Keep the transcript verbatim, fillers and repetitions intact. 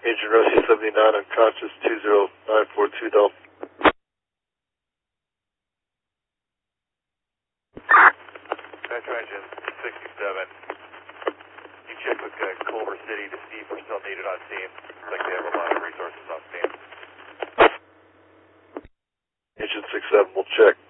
Agent Rossi seventy-nine, unconscious, two zero nine four two Delta. Metro Engine sixty-seven. You check with uh, Culver City to see if we're still needed on scene. Looks like they have a lot of resources on scene. Agent six seven, we'll check.